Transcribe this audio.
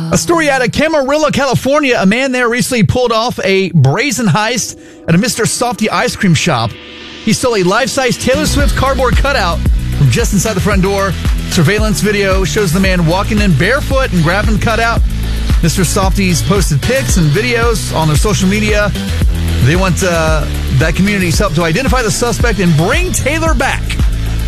A story out of Camarillo, California. A man there recently pulled off a brazen heist at a Mr. Softy ice cream shop. He stole a life-size Taylor Swift cardboard cutout from just inside the front door. Surveillance video shows the man walking in barefoot and grabbing the cutout. Mr. Softy's posted pics and videos on their social media. They want that community's help to identify the suspect and bring Taylor back.